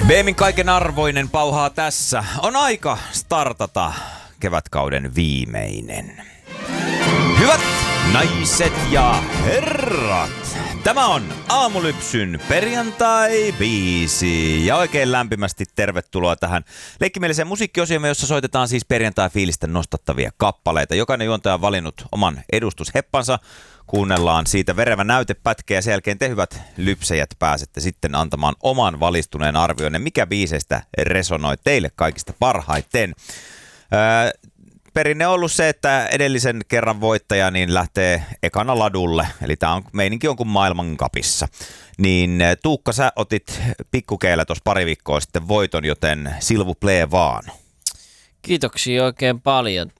BM:n kaiken arvoinen pauhaa tässä. On aika startata kevätkauden viimeinen. Hyvät naiset ja herrat, tämä on Aamulypsyn perjantai-biisi. Ja oikein lämpimästi tervetuloa tähän leikkimieliseen musiikkiosioon, jossa soitetaan siis perjantai-fiilistä nostattavia kappaleita. Jokainen juontaja on valinnut oman edustusheppansa. Kuunnellaan siitä verevä näytepätkä ja sen jälkeen te hyvät lypsäjät pääsette sitten antamaan oman valistuneen arvioinnin, mikä biiseistä resonoi teille kaikista parhaiten. Perinne on ollut se, että edellisen kerran voittaja niin lähtee ekana ladulle, eli tämä on meininki on kuin maailmankapissa. Niin Tuukka, sä otit pikkukeillä tuossa pari viikkoa sitten voiton, joten Silvu Play vaan. Kiitoksia oikein paljon.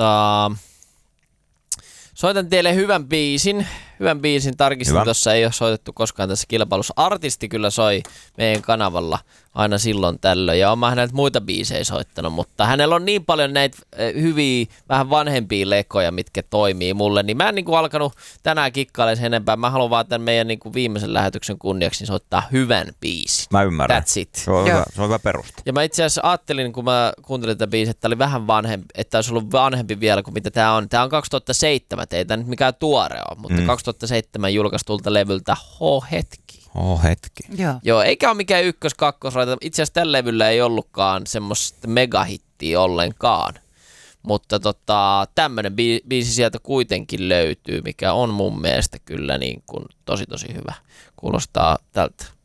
Soitan teille hyvän biisin. Tarkistin, tuossa ei ole soitettu koskaan tässä kilpailussa. Artisti kyllä soi meidän kanavalla aina silloin tällöin. Ja olen häneltä muita biisejä soittanut, mutta hänellä on niin paljon näitä hyviä, vähän vanhempia lekoja, mitkä toimii mulle. Niin mä en alkanut tänään kikkailemaan sen enempää. Mä haluan vaan tämän meidän viimeisen lähetyksen kunniaksi soittaa hyvän biisin. Mä ymmärrän. That's it. Se on hyvä perusta. Ja mä itse asiassa ajattelin, kun mä kuuntelin tätä biisiä, että tämä oli vähän vanhempi, että olisi ollut vanhempi vielä kuin mitä tämä on. Tämä on 2007, ei tämä nyt mikään tuore ole, mutta 2007 julkaistulta levyltä H-hetki. Joo, eikä ole mikään ykkös-kakkosraita. Itse asiassa tällä levyllä ei ollutkaan semmoista megahittiä ollenkaan. Mutta tämmönen biisi sieltä kuitenkin löytyy, mikä on mun mielestä kyllä niin kuin tosi hyvä. Kuulostaa tältä.